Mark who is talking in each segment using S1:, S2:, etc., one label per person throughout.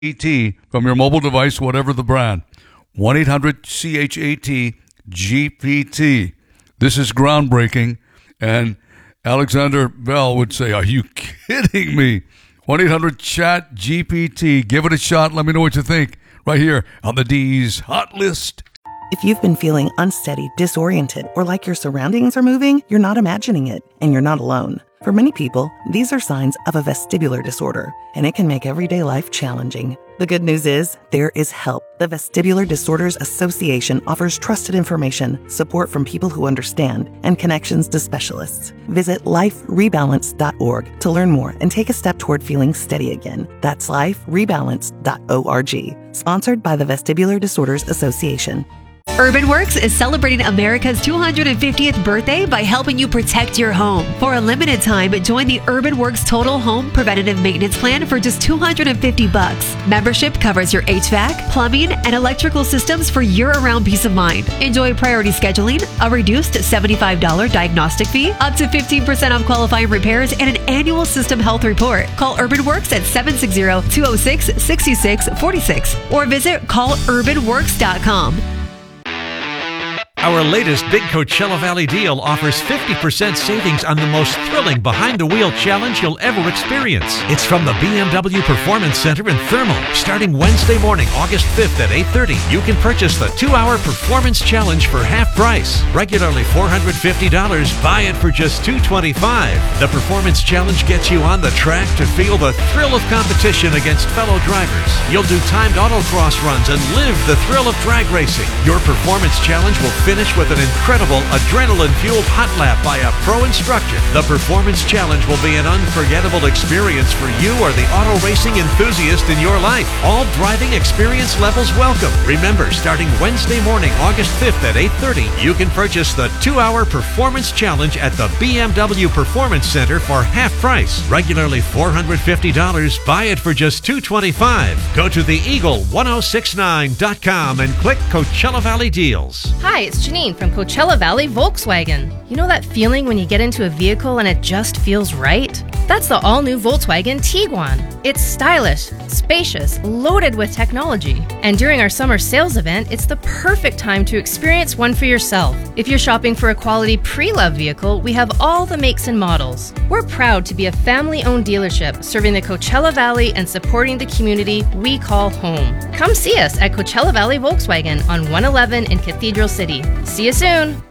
S1: from your mobile device, whatever the brand. 1-800-CHAT-GPT. This is groundbreaking, and Alexander Bell would say, are you kidding me? 1-800-CHAT-GPT. Give it a shot. Let me know what you think right here on the D's Hot List.
S2: If you've been feeling unsteady, disoriented, or like your surroundings are moving, you're not imagining it, and you're not alone. For many people, these are signs of a vestibular disorder, and it can make everyday life challenging. The good news is, there is help. The Vestibular Disorders Association offers trusted information, support from people who understand, and connections to specialists. Visit liferebalance.org to learn more and take a step toward feeling steady again. That's liferebalance.org. Sponsored by the Vestibular Disorders Association.
S3: Urban Works is celebrating America's 250th birthday by helping you protect your home. For a limited time, join the Urban Works Total Home Preventative Maintenance Plan for just $250. Membership covers your HVAC, plumbing, and electrical systems for year-round peace of mind. Enjoy priority scheduling, a reduced $75 diagnostic fee, up to 15% off qualifying repairs, and an annual system health report. Call Urban Works at 760-206-6646 or visit callurbanworks.com.
S4: Our latest Big Coachella Valley deal offers 50% savings on the most thrilling behind-the-wheel challenge you'll ever experience. It's from the BMW Performance Center in Thermal. Starting Wednesday morning, August 5th at 8:30, you can purchase the 2-hour Performance Challenge for half price. Regularly $450, buy it for just $225. The Performance Challenge gets you on the track to feel the thrill of competition against fellow drivers. You'll do timed autocross runs and live the thrill of drag racing. Your Performance Challenge will finish with an incredible adrenaline-fueled hot lap by a pro instructor. The Performance Challenge will be an unforgettable experience for you or the auto racing enthusiast in your life. All driving experience levels welcome. Remember, starting Wednesday morning, August 5th at 8:30, you can purchase the 2-hour Performance Challenge at the BMW Performance Center for half price. Regularly $450, buy it for just $225. Go to theeagle1069.com and click Coachella Valley Deals.
S5: Hi, it's Janine from Coachella Valley Volkswagen. You know that feeling when you get into a vehicle and it just feels right? That's the all-new Volkswagen Tiguan. It's stylish, spacious, loaded with technology. And during our summer sales event, it's the perfect time to experience one for yourself. If you're shopping for a quality pre-loved vehicle, we have all the makes and models. We're proud to be a family-owned dealership serving the Coachella Valley and supporting the community we call home. Come see us at Coachella Valley Volkswagen on 111 in Cathedral City. See you soon.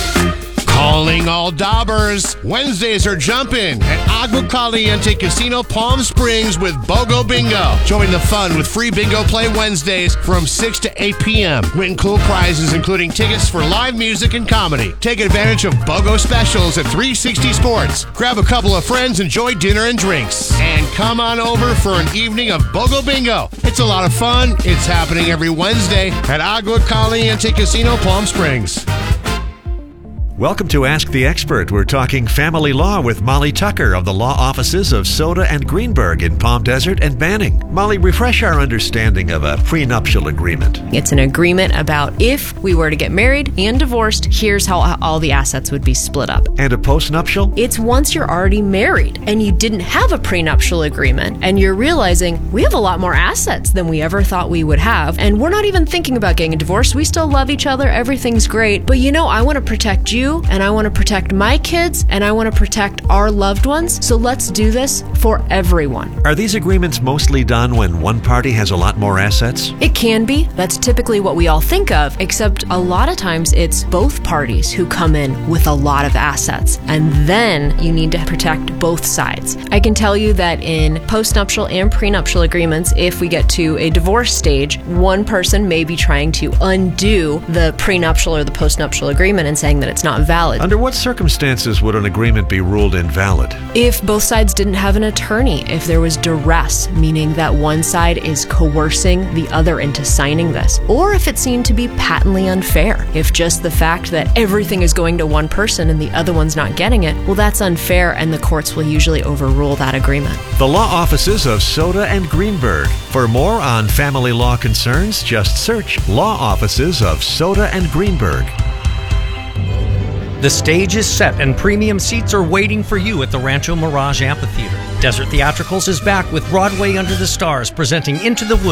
S6: Calling all daubers. Wednesdays are jumping at Agua Caliente Casino Palm Springs with BOGO Bingo. Join the fun with free bingo play Wednesdays from 6 to 8 p.m. Win cool prizes including tickets for live music and comedy. Take advantage of BOGO specials at 360 Sports. Grab a couple of friends, enjoy dinner and drinks. And come on over for an evening of BOGO Bingo. It's a lot of fun. It's happening every Wednesday at Agua Caliente Casino Palm Springs.
S4: Welcome to Ask the Expert. We're talking family law with Molly Tucker of the law offices of Soda and Greenberg in Palm Desert and Banning. Molly, refresh our understanding of a prenuptial agreement.
S7: It's an agreement about if we were to get married and divorced, here's how all the assets would be split up.
S4: And a postnuptial?
S7: It's once you're already married and you didn't have a prenuptial agreement and you're realizing we have a lot more assets than we ever thought we would have, and we're not even thinking about getting a divorce. We still love each other. Everything's great. But I want to protect you, and I want to protect my kids, and I want to protect our loved ones. So let's do this for everyone.
S4: Are these agreements mostly done when one party has a lot more assets?
S7: It can be. That's typically what we all think of, except a lot of times it's both parties who come in with a lot of assets, and then you need to protect both sides. I can tell you that in postnuptial and prenuptial agreements, if we get to a divorce stage, one person may be trying to undo the prenuptial or the postnuptial agreement and saying that it's not valid.
S4: Under what circumstances would an agreement be ruled invalid?
S7: If both sides didn't have an attorney, if there was duress, meaning that one side is coercing the other into signing this, or if it seemed to be patently unfair. If just the fact that everything is going to one person and the other one's not getting it, well, that's unfair, and the courts will usually overrule that agreement.
S4: The law offices of Soda and Greenberg. For more on family law concerns, just search Law Offices of Soda and Greenberg.
S8: The stage is set and premium seats are waiting for you at the Rancho Mirage Amphitheater. Desert Theatricals is back with Broadway Under the Stars presenting Into the Woods